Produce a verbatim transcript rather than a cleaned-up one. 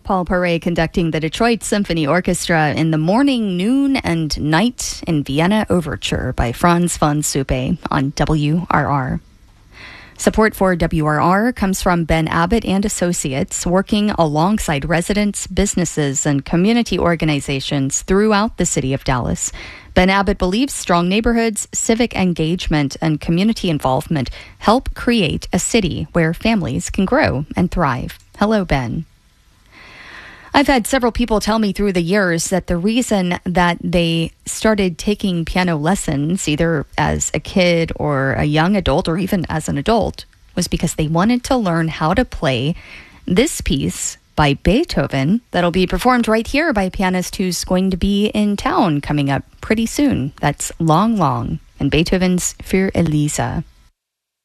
Paul Paray conducting the Detroit Symphony Orchestra in the Morning, Noon, and Night in Vienna Overture by Franz von Suppe on W R R. Support for W R R comes from Ben Abbott and Associates, working alongside residents, businesses, and community organizations throughout the city of Dallas. Ben Abbott believes strong neighborhoods, civic engagement, and community involvement help create a city where families can grow and thrive. Hello, Ben. I've had several people tell me through the years that the reason that they started taking piano lessons, either as a kid or a young adult or even as an adult, was because they wanted to learn how to play this piece by Beethoven that'll be performed right here by a pianist who's going to be in town coming up pretty soon. That's Lang Lang and Beethoven's Für Elisa.